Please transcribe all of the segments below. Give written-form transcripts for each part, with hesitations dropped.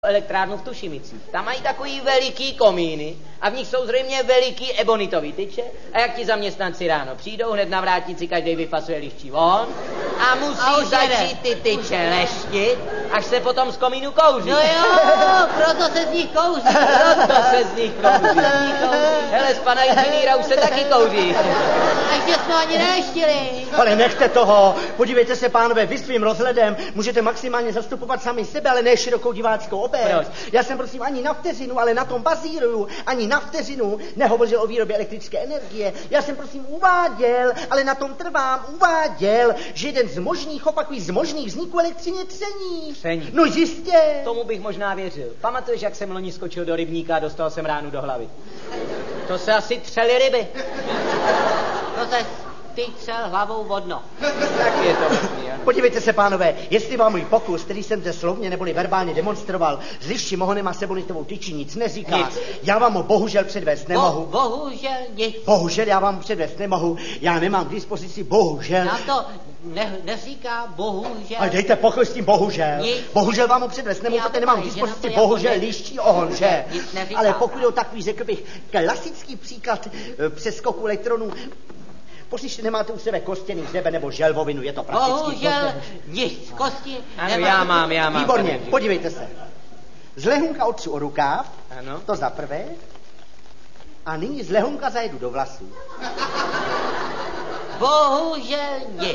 elektrárnu v Tušimicích. Tam mají takový veliký komíny a v nich jsou zřejmě veliký ebonitový tyče a jak ti zaměstnanci ráno přijdou, hned na vrátnici každej vyfasuje liščí von a musí začít ty tyče leštit, až se potom z komínu kouří. No jo, proto se z nich kouří. Hele, z pana inženýra už se taky kouří. Takže jsme ani neštili. Ale nechte toho. Podívejte se, pánové, vy svým rozhledem můžete maximálně zastupovat sami sebe, ale ne širokou diváckou obec. Proč? Já jsem prosím ani na vteřinu, ale na tom bazíruju, ani na vteřinu nehovořil o výrobě elektrické energie. Já jsem prosím uváděl, ale na tom trvám, uváděl, že jeden z možných, opakují, z možných vzniků elektřiny je tření. Tření. No jistě. Tomu bych možná věřil. Pamatuješ, jak jsem loni skočil do rybníka a dostal jsem ránu do hlavy? To se asi třeli ryby. To se ty třel hlavou vodno. Tak je to možný, ano. Podívejte se, pánové, jestli vám můj pokus, který jsem zde slovně neboli verbálně demonstroval, s liščím ohonem a sebonitovou tyčí nic neříká, Nic. já vám ho bohužel předvést nemohu. Bohužel nic. Bohužel já vám předvést nemohu, já nemám k dispozici bohužel. Na to neříká bohužel. Ale dejte pokoj s tím bohužel. Nic. Bohužel vám ho předvést nemohu, Já protože nemám k že dispozici na to jako bohužel nic. liščí ohon, že? Nic neříká. Ale pokud je takový, řekl bych, klasický příklad přeskoku elektronů, poslyšte, nemáte u sebe kostěný hřeben nebo želvovinu, je to prakticky. Bohužel nic. Kosti Ano, nemám. já mám. Výborně, podívejte se. Z lehunka otřu o rukáv, Ano. to za prvé, a nyní z lehunka zajedu do vlasů. Bohužel nic.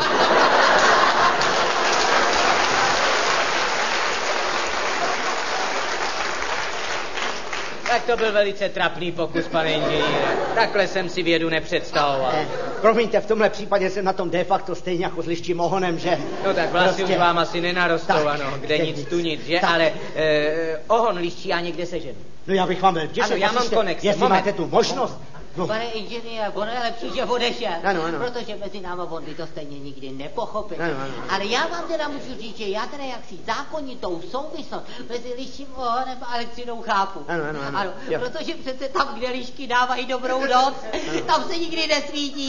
Tak to byl velice trapný pokus, pane inženýre. Takhle jsem si vědu nepředstavoval. Promiňte, v tomhle případě jsem na tom de facto stejně jako s liščím ohonem, že? No tak vlasy Prostě- už vám asi nenarostou, Tak, ano, kde teď nic, nic. tu nic, že? Tak. Ale ohon liščí já někde seženu. No já bych vám byl vděčen. Ano, já mám poslyšte, konexe, Jestli moment. máte tu možnost. No, Pane inženýre, ono je lepší, že odešel. Ano, ano. Protože mezi náma on by to stejně nikdy nepochopil. Ano, ano. Ale já vám teda můžu říct, že já teda jaksi zákonitou souvislost mezi liším ohonem a elektřinou chápu. Ano, ano. Jo. Protože přece tam, kde lišky dávají dobrou noc, tam se nikdy nesvítí.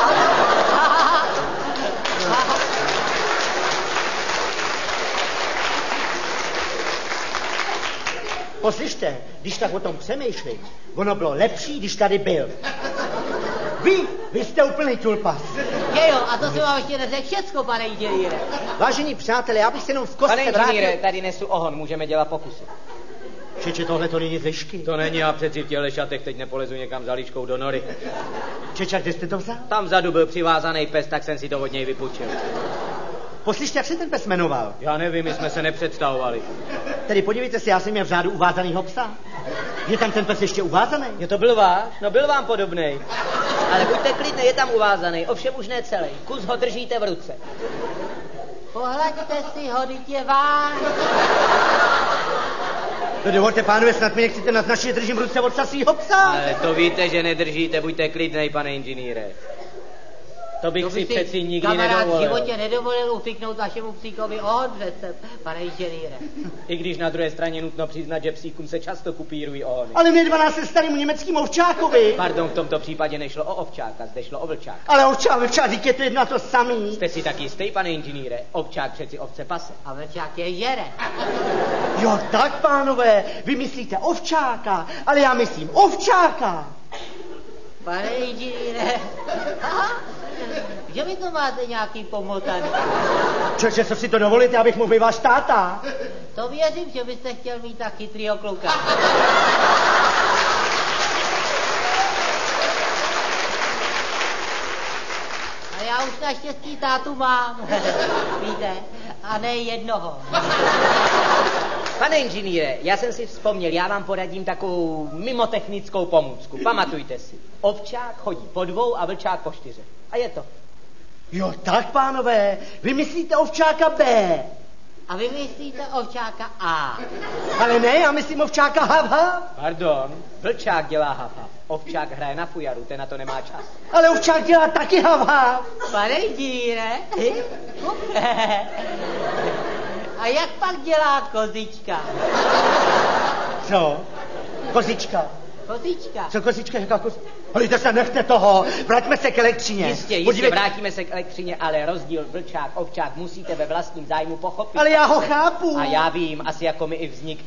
poslyšte, když tak o tom přemýšlím, ono bylo lepší, když tady byl. Vy jste úplný tulpas. Že jo, a to se vám ještě neřekl všecko, pane inženýre. Vážení přátelé, já bych se jenom v Pane kostce vrátil. inženýre, tady nesu ohon, můžeme dělat pokusy. Čeče, tohle to není z lišky. To není, já přeci v těle šatech teď nepolezu někam za liškou do nory. Čeče, kde jste to vzal? Tam vzadu byl přivázaný pes, tak jsem si to od něj vypůjčil. Poslyšte, jak se ten pes jmenoval? Já nevím, my jsme se nepředstavovali. Tedy podívejte se, já jsem měl v řádu uvázanýho psa. Je tam ten pes ještě uvázaný? Je to byl váš? No byl vám podobnej. Ale buďte klidný, je tam uvázaný, ovšem už ne celý. Kus ho držíte v ruce. Pohlaďte si ho, dítě váš. No dovolte, pánové, snad mi nechcete naznačit, že držím v ruce otca svýho psa. Ale to víte, že nedržíte, buďte klidnej, pane inženýre. To bych si přeci nikdy kamarád v nedovolil. životě nedovolil ufiknout vašemu psíkovi ohon přece, pane inženýre. I když na druhé straně nutno přiznat, že psíkům se často kupírují ohony. Ale mě 12 starému německému ovčákovi. Pardon, v tomto případě nešlo o ovčáka, zde šlo o vlčáka. Ale ovčák, je to jedno a to samý. Jste si taky jistý, pane inženýre? Ovčák přeci ovce pase. A vlčák je žere. Jo, tak, pánové, vy myslíte ovčáka, ale já myslím ovčáka. Pane inženýre, že vy to máte nějaký pomotaný? Čoče, co si to dovolíte, abych mohl být váš táta? To věřím, že byste chtěl mít tak chytrýho kluka. A já už naštěstí tátu mám, víte, a ne jednoho. Pane inženýre, já jsem si vzpomněl, já vám poradím takovou mimotechnickou pomůcku. Pamatujte si, ovčák chodí po 2 a vlčák po 4. A je to. Jo, tak, pánové, vy myslíte ovčáka B. A vy myslíte ovčáka A. Ale ne, já myslím ovčáka hav. Pardon, vlčák dělá hav. Ovčák hraje na fujaru, ten na to nemá čas. Ale ovčák dělá taky hav. Pane inženýre, a jak pak dělá kozička? Co? Kozička. Kozička. Co kozička, jaká kozička? Hejte se, nechte toho, vraťme se k elektřině. Jistě, vrátíme se k elektřině, ale rozdíl vlčák, ovčák musíte ve vlastním zájmu pochopit. Ale já ho chápu. A já vím, asi jako mi i vznik